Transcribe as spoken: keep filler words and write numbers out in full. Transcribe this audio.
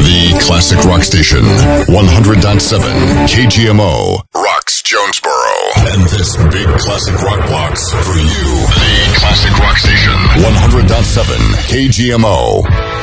The Classic Rock Station, one hundred point seven K G M O, rocks Jonesboro. And this big classic rock box for you. The Classic Rock Station, one hundred point seven K G M O.